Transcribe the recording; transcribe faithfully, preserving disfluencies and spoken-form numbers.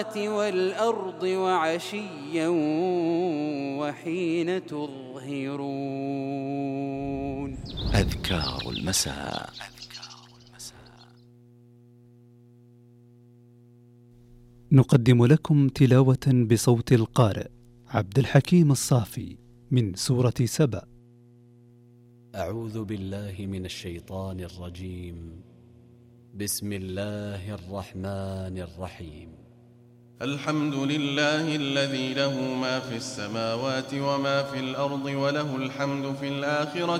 والأرض وعشيا وحين تظهرون. أذكار المساء. نقدم لكم تلاوة بصوت القارئ عبد الحكيم الصافي من سورة سبأ. أعوذ بالله من الشيطان الرجيم. بسم الله الرحمن الرحيم. الحمد لله الذي له ما في السماوات وما في الأرض وله الحمد في الآخرة